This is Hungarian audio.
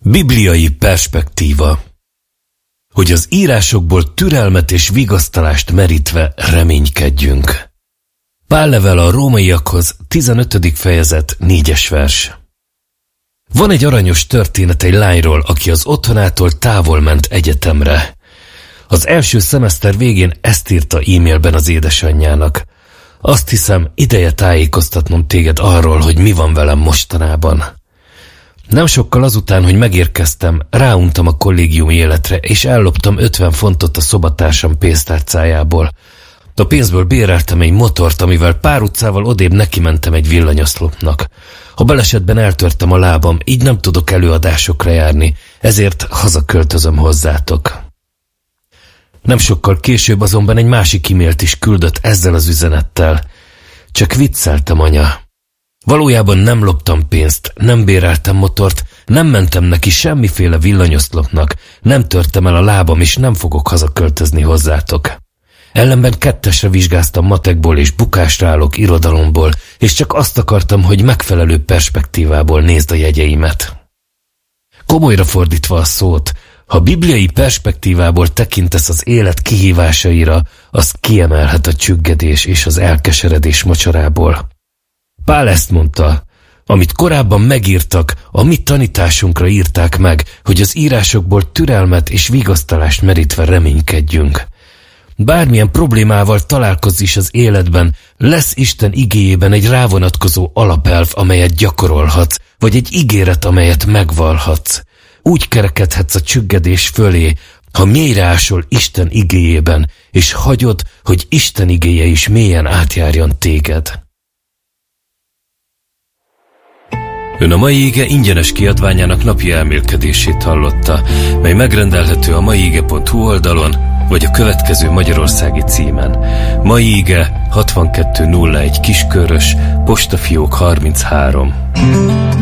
Bibliai perspektíva. Hogy az írásokból türelmet és vigasztalást merítve reménykedjünk. Pál levele a rómaiakhoz, 15. fejezet, 4. vers. Van egy aranyos történet egy lányról, aki az otthonától távol ment egyetemre. Az első szemeszter végén ezt írta e-mailben az édesanyjának. Azt hiszem, ideje tájékoztatnom téged arról, hogy mi van velem mostanában. Nem sokkal azután, hogy megérkeztem, ráuntam a kollégiumi életre, és elloptam 50 fontot a szobatársam pénztárcájából. A pénzből béreltem egy motort, amivel pár utcával odébb nekimentem egy villanyoszlopnak. A balesetben eltörtem a lábam, így nem tudok előadásokra járni, ezért hazaköltözöm hozzátok. Nem sokkal később azonban egy másik e-mailt is küldött ezzel az üzenettel. Csak vicceltem, anya. Valójában nem loptam pénzt, nem béreltem motort, nem mentem neki semmiféle villanyoszlopnak, nem törtem el a lábam, és nem fogok hazaköltözni hozzátok. Ellenben 2-esre vizsgáztam matekból és bukásra állok irodalomból, és csak azt akartam, hogy megfelelő perspektívából nézd a jegyeimet. Komolyra fordítva a szót, ha bibliai perspektívából tekintesz az élet kihívásaira, az kiemelhet a csüggedés és az elkeseredés mocsarából. Pál ezt mondta, amit korábban megírtak, a mi tanításunkra írták meg, hogy az írásokból türelmet és vigasztalást merítve reménykedjünk. Bármilyen problémával találkozz is az életben, lesz Isten igéjében egy rávonatkozó alapelv, amelyet gyakorolhatsz, vagy egy ígéret, amelyet megvallhatsz. Úgy kerekedhetsz a csüggedés fölé, ha mélyre ásol Isten igéjében, és hagyod, hogy Isten igéje is mélyen átjárjon téged. Ön a Mai Ige ingyenes kiadványának napi elmélkedését hallotta, mely megrendelhető a maiige.hu oldalon, vagy a következő magyarországi címen. Mai Ige 6201 Kiskörös, postafiók 33.